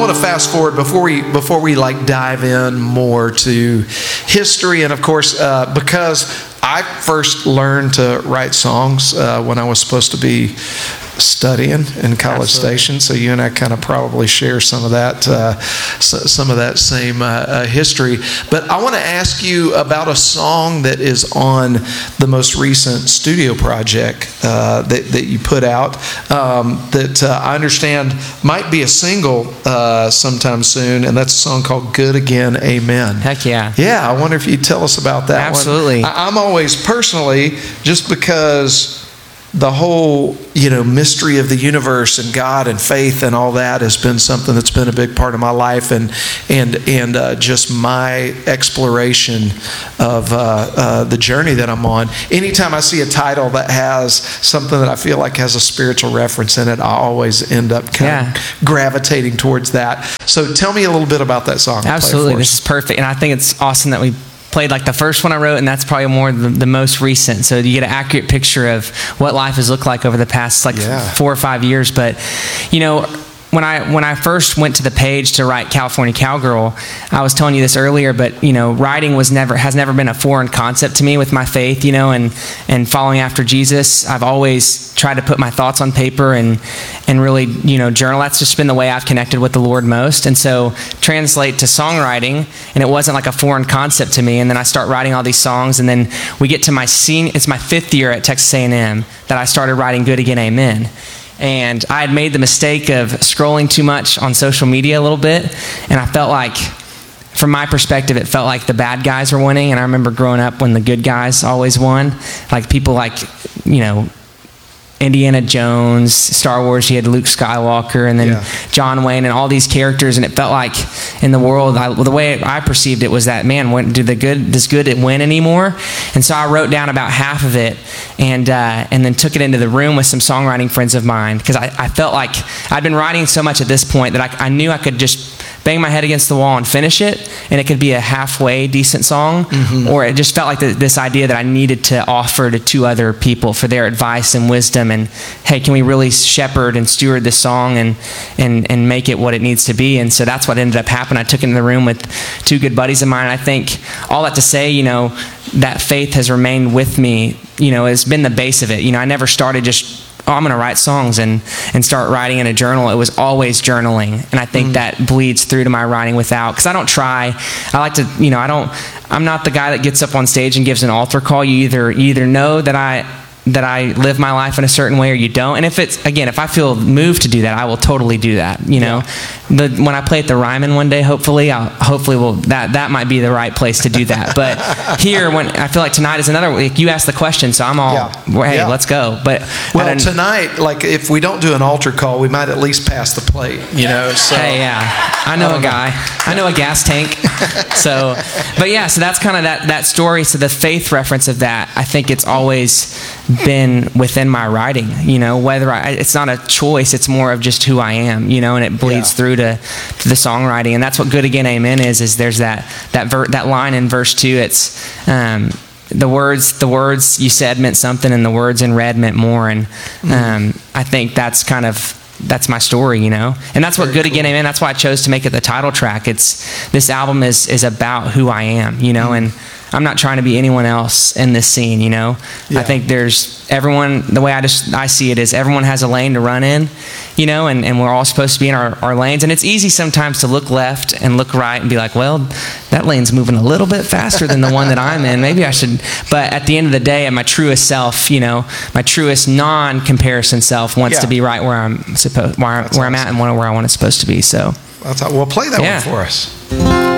want to fast forward before we like dive in more to history, and of course, because I first learned to write songs when I was supposed to be studying in College Station. So you and I kind of probably share some of that same history. But I want to ask you about a song that is on the most recent studio project that you put out that I understand might be a single sometime soon, and that's a song called "Good Again, Amen." Heck yeah. Yeah, I wonder if you'd tell us about that. Absolutely. one. I'm always personally, just because the whole, mystery of the universe and God and faith and all that has been something that's been a big part of my life, and just my exploration of the journey that I'm on. Anytime I see a title that has something that I feel like has a spiritual reference in it, I always end up kind of gravitating towards that. So tell me a little bit about that song. Absolutely, this is perfect, and I think it's awesome that we played like the first one I wrote, and that's probably more the most recent, so you get an accurate picture of what life has looked like over the past 4 or 5 years. But when I first went to the page to write California Cowgirl, I was telling you this earlier, but writing has never been a foreign concept to me with my faith, and following after Jesus. I've always tried to put my thoughts on paper and really journal. That's just been the way I've connected with the Lord most. And so translate to songwriting, and it wasn't like a foreign concept to me. And then I start writing all these songs, and then we get to it's my 5th year at Texas A&M that I started writing "Good Again, Amen." And I had made the mistake of scrolling too much on social media a little bit, and I felt like, from my perspective, it felt like the bad guys were winning. And I remember growing up when the good guys always won, like people like Indiana Jones, Star Wars, you had Luke Skywalker, and then John Wayne, and all these characters. And it felt like in the world, the way I perceived it was that, man, does good win anymore? And so I wrote down about half of it, and then took it into the room with some songwriting friends of mine, because I felt like I'd been writing so much at this point that I knew I could just bang my head against the wall and finish it, and it could be a halfway decent song, or it just felt like this idea that I needed to offer to 2 other people for their advice and wisdom, and hey, can we really shepherd and steward this song and make it what it needs to be? And so that's what ended up happening. I took it in the room with 2 good buddies of mine. I think all that to say, that faith has remained with me, has been the base of it. I never started just, I'm going to write songs and start writing in a journal. It was always journaling. And I think that bleeds through to my writing without, because I don't try. I like to, I'm not the guy that gets up on stage and gives an altar call. You either know that I live my life in a certain way, or you don't. And if I feel moved to do that, I will totally do that. When I play at the Ryman one day, hopefully that might be the right place to do that. But here, when I feel like tonight is another, you asked the question, so I'm all, hey, let's go. But tonight, like if we don't do an altar call, we might at least pass the plate. So hey, I know a guy, I know a gas tank. So that's kind of that story. So the faith reference of that, I think it's always been within my writing, whether it's not a choice, it's more of just who I am, and it bleeds through to the songwriting. And that's what "Good Again, Amen" is there's that line in verse 2. It's the words you said meant something, and the words in red meant more. And I think that's my story, and that's what "Good Again, Amen." That's why I chose to make it the title track. This album is about who I am, and I'm not trying to be anyone else in this scene, I think there's everyone, the way I see it is everyone has a lane to run in, and we're all supposed to be in our lanes. And it's easy sometimes to look left and look right and be like, well, that lane's moving a little bit faster than the one that I'm in. Maybe I should. But at the end of the day, my truest self, my truest non-comparison self wants to be right where I'm at and where I want it supposed to be. So well, play that one for us.